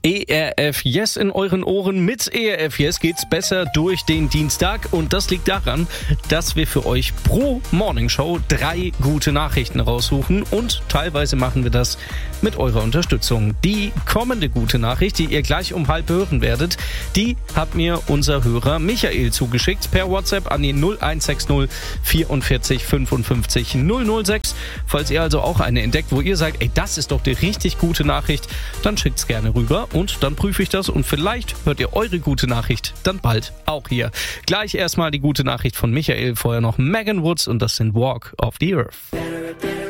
ERF Yes in euren Ohren. Mit ERF Yes geht's besser durch den Dienstag und das liegt daran, dass wir für euch pro Morningshow 3 gute Nachrichten raussuchen und teilweise machen wir das mit eurer Unterstützung. Die kommende gute Nachricht, die ihr gleich um 12 hören werdet, die hat mir unser Hörer Michael zugeschickt per WhatsApp an die 0160 44 55 006. Falls ihr also auch eine entdeckt, wo ihr sagt, ey, das ist doch die richtig gute Nachricht, dann schickt's gerne rüber. Und dann prüfe ich das und vielleicht hört ihr eure gute Nachricht dann bald auch hier. Gleich erstmal die gute Nachricht von Michael, vorher noch Megan Woods und das sind Walk of the Earth.